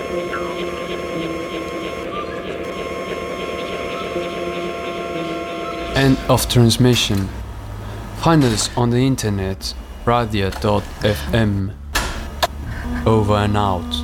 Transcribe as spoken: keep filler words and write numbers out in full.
End of transmission. Find us on the internet, radio dot f m. Over and out.